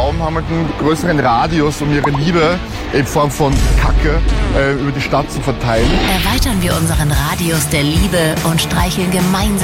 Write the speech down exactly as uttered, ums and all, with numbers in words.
Frauen haben halt einen größeren Radius, um ihre Liebe in Form von Kacke äh, über die Stadt zu verteilen. Erweitern wir unseren Radius der Liebe und streicheln gemeinsam